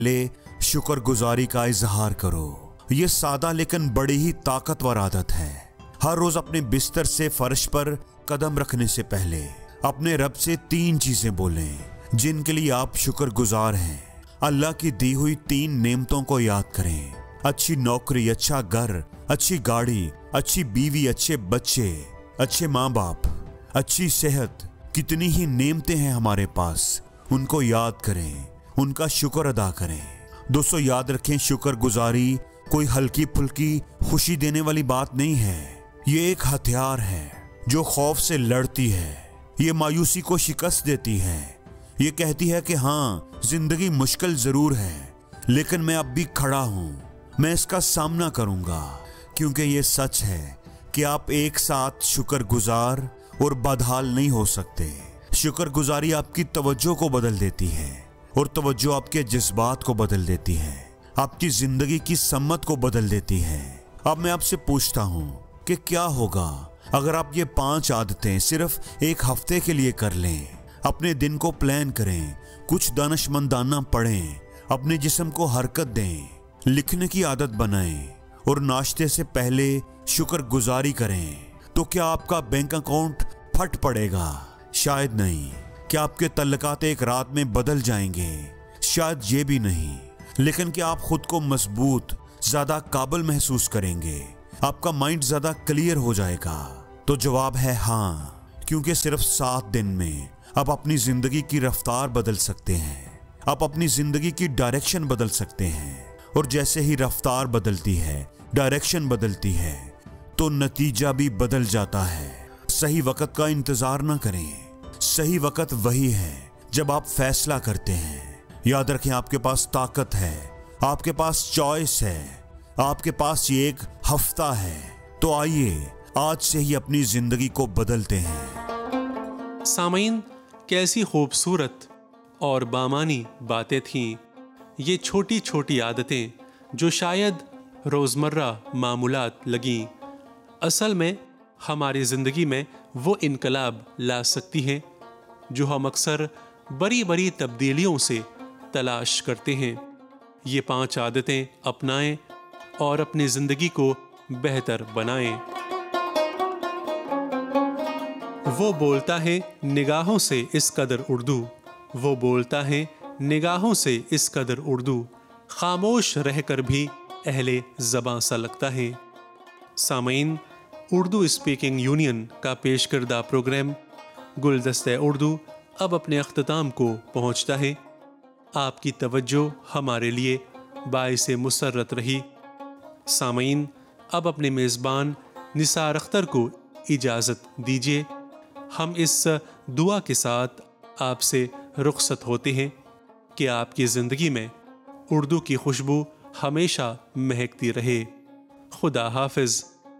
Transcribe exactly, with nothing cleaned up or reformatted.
ले शुक्र गुजारी का इजहार करो। ये सादा लेकिन बड़ी ही ताकतवर आदत है। हर रोज अपने बिस्तर से फर्श पर कदम रखने से पहले अपने रब से तीन चीजें बोलें जिनके लिए आप शुक्रगुजार हैं। अल्लाह की दी हुई तीन नेमतों को याद करें। अच्छी नौकरी, अच्छा घर, अच्छी गाड़ी, अच्छी बीवी, अच्छे बच्चे, अच्छे माँ बाप, अच्छी सेहत। कितनी ही नेमतें हैं हमारे पास, उनको याद करें, उनका शुक्र अदा करें। दोस्तों याद रखें, शुक्रगुजारी कोई हल्की फुल्की खुशी देने वाली बात नहीं है। ये एक हथियार है जो खौफ से लड़ती है। ये मायूसी को शिकस्त देती है। ये कहती है कि हाँ, जिंदगी मुश्किल जरूर है, लेकिन मैं अब भी खड़ा हूं, मैं इसका सामना करूंगा। क्योंकि ये सच है कि आप एक साथ शुक्रगुजार और बदहाल नहीं हो सकते। शुक्रगुजारी आपकी तवज्जो को बदल देती है और तवज्जो आपके जज्बात को बदल देती है, आपकी जिंदगी की सम्मत को बदल देती है। अब मैं आपसे पूछता हूं कि क्या होगा अगर आप ये पांच आदतें सिर्फ एक हफ्ते के लिए कर लें। अपने दिन को प्लान करें, कुछ दानिशमंदाना पढ़ें, अपने जिस्म को हरकत दें, लिखने की आदत बनाएं और नाश्ते से पहले शुक्रगुजारी करें। तो क्या आपका बैंक अकाउंट फट पड़ेगा? शायद नहीं। क्या आपके तल्लकात एक रात में बदल जाएंगे? शायद ये भी नहीं। लेकिन क्या आप खुद को मजबूत, ज्यादा काबिल महसूस करेंगे? आपका माइंड ज्यादा क्लियर हो जाएगा? तो जवाब है हाँ, क्योंकि सिर्फ सात दिन में आप अपनी जिंदगी की रफ्तार बदल सकते हैं। आप अपनी जिंदगी की डायरेक्शन बदल सकते हैं। और जैसे ही रफ्तार बदलती है, डायरेक्शन बदलती है, तो नतीजा भी बदल जाता है। सही वक्त का इंतजार ना करें। सही वक्त वही है जब आप फैसला करते हैं। याद रखें, आपके पास ताकत है, आपके पास चॉइस है, आपके पास ये एक हफ्ता है। तो आइए आज से ही अपनी जिंदगी को बदलते हैं। सामीन, कैसी खूबसूरत और बामानी बातें थीं ये छोटी छोटी आदतें जो शायद रोज़मर्रा मामूलात लगीं, असल में हमारी ज़िंदगी में वो इनकलाब ला सकती हैं जो हम अक्सर बड़ी बड़ी तब्दीलियों से तलाश करते हैं। ये पांच आदतें अपनाएं और अपनी ज़िंदगी को बेहतर बनाएं। वो बोलता है निगाहों से इस कदर उर्दू, वो बोलता है निगाहों से इस कदर उर्दू, खामोश रहकर भी अहले ज़बां सा लगता है। सामीन, उर्दू स्पीकिंग यूनियन का पेश करदा प्रोग्राम गुलदस्ते उर्दू अब अपने अख्ताम को पहुंचता है। आपकी तवज्जो हमारे लिए बाइसे मुसर्रत रही। सामीन, अब अपने मेज़बान निसार अख्तर को इजाज़त दीजिए। हम इस दुआ के साथ आपसे रुखसत होते हैं कि आपकी ज़िंदगी में उर्दू की खुशबू हमेशा महकती रहे। खुदा हाफिज़।